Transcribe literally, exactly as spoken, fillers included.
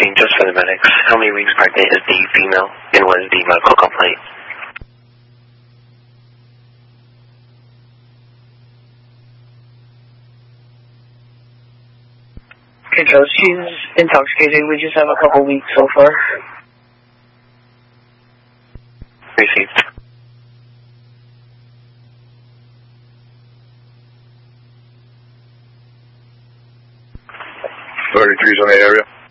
Receiving just for the medics. How many weeks pregnant is the female, and what is the medical complaint? Control, she's intoxicated. We just have a couple weeks so far. Received. thirty-three's on the area.